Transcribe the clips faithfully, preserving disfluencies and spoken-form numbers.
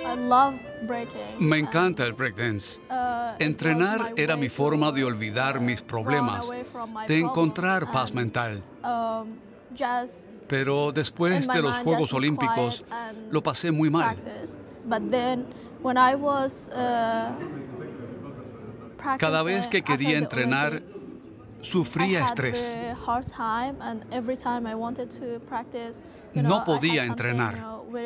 Me encanta el breakdance. Entrenar era mi forma de olvidar mis problemas, de encontrar paz mental. Pero después de los Juegos Olímpicos, lo pasé muy mal. Cada vez que quería entrenar, sufría estrés. No podía entrenar.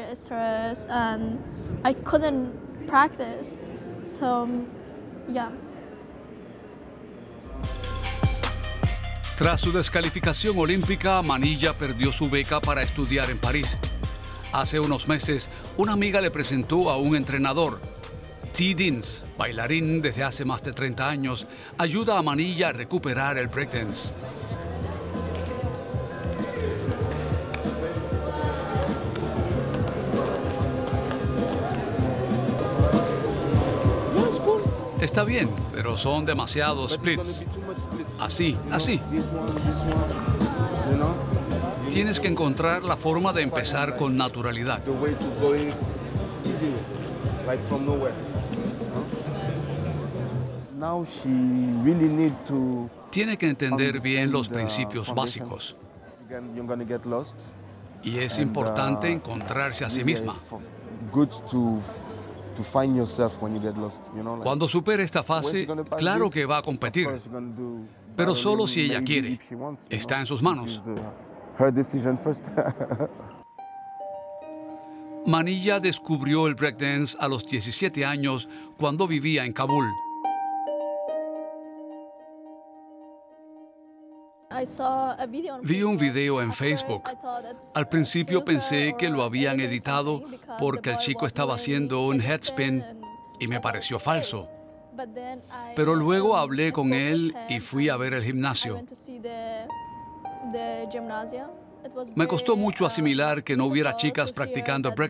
Tras su descalificación olímpica, Manilla perdió su beca para estudiar en París. Hace unos meses, una amiga le presentó a un entrenador. T. Dins, bailarín desde hace más de treinta años, ayuda a Manilla a recuperar el breakdance. Está bien, pero son demasiados splits. Así, así. Tienes que encontrar la forma de empezar con naturalidad. Tiene que entender bien los principios básicos. Y es importante encontrarse a sí misma. Cuando supere esta fase, claro que va a competir, pero solo si ella quiere. Está en sus manos. Manilla descubrió el breakdance a los diecisiete años cuando vivía en Kabul. Vi un video en Facebook. Al principio pensé que lo habían editado porque el chico estaba haciendo un headspin y me pareció falso. Pero luego hablé con él y fui a ver el gimnasio. Me costó mucho asimilar que no hubiera chicas practicando breakdance.